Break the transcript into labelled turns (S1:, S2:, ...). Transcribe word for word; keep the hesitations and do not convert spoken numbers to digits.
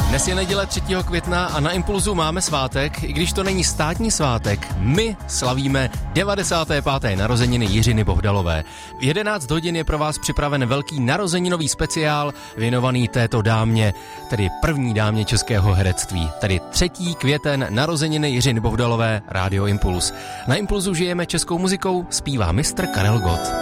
S1: Dnes je neděle třetího května a na Impulzu máme svátek, i když to není státní svátek, my slavíme devadesáté páté narozeniny Jiřiny Bohdalové. V jedenáct hodin je pro vás připraven velký narozeninový speciál věnovaný této dámě, tedy první dámě českého herectví, tedy třetí květen narozeniny Jiřiny Bohdalové, Rádio Impuls. Na Impulzu žijeme českou muzikou, zpívá mistr Karel Gott.